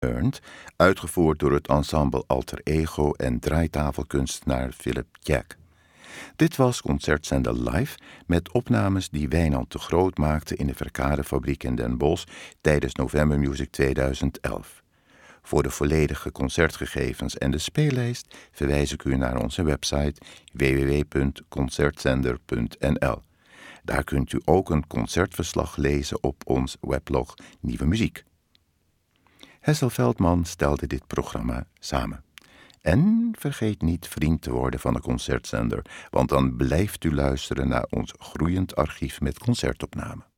Unearned, uitgevoerd door het ensemble Alter Ego en draaitafelkunstenaar Philip Jack. Dit was Concertzender Live met opnames die Wijnand de Groot maakte in de Verkadefabriek in Den Bosch tijdens November Music 2011. Voor de volledige concertgegevens en de speellijst verwijs ik u naar onze website www.concertzender.nl. Daar kunt u ook een concertverslag lezen op ons weblog Nieuwe Muziek. Hessel Veldman stelde dit programma samen. En vergeet niet vriend te worden van de Concertzender, want dan blijft u luisteren naar ons groeiend archief met concertopnamen.